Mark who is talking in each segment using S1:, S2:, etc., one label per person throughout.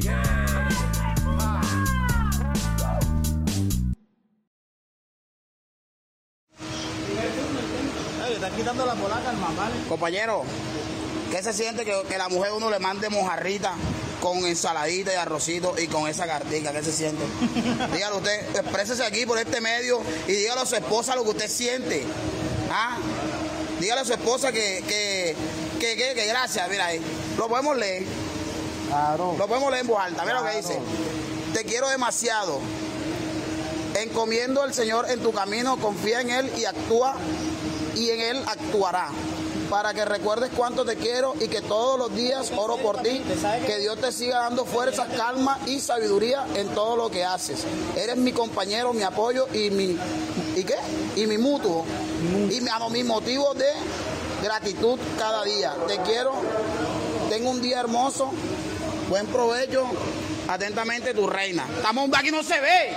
S1: Está quitando la polaca al mamá.
S2: Compañero, ¿qué se siente que la mujer uno le mande mojarrita con ensaladita y arrocito y con esa cartica? ¿Qué se siente? Dígalo usted, exprésese aquí por este medio y dígale a su esposa lo que usted siente. ¿Ah? Dígale a su esposa que gracias, mira ahí. Lo podemos leer.
S1: Claro.
S2: Lo podemos leer en voz alta. Mira lo que dice. Te quiero demasiado. Encomiendo al Señor en tu camino, confía en Él y actúa, y en Él actuará. Para que recuerdes cuánto te quiero y que todos los días oro por ti, que Dios te siga dando fuerza, calma y sabiduría en todo lo que haces. Eres mi compañero, mi apoyo y mi mutuo, y mi motivo de gratitud cada día. Te quiero, tengo un día hermoso, buen provecho, atentamente tu reina. Estamos un aquí no se ve.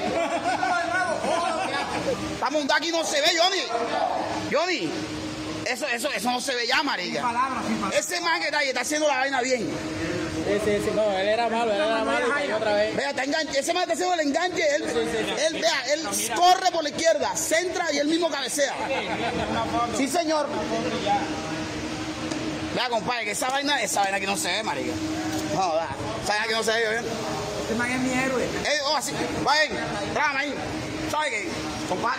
S2: Estamos un aquí no se ve, Johnny. Eso no se ve ya, marica. Ese man que está ahí está haciendo la vaina bien.
S3: Sí, no, él era malo y cayó otra vez.
S2: Vea, ese man está haciendo el enganche, él corre por la izquierda, centra y él mismo cabecea. Sí, señor. Vea, compadre, que esa vaina aquí no se ve, marica. No, esa vaina aquí no se ve, ¿bien?
S1: Este man es mi héroe.
S2: Así, vayan, trágame ahí. ¿Sabe qué? Compadre,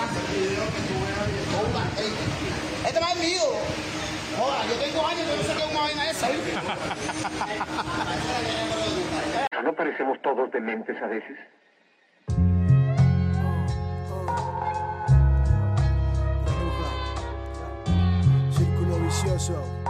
S2: este man es mío. Joda, yo tengo años, yo no sé qué es una vaina esa, ¿viste?
S4: ¿No parecemos todos dementes a veces?
S1: Círculo vicioso.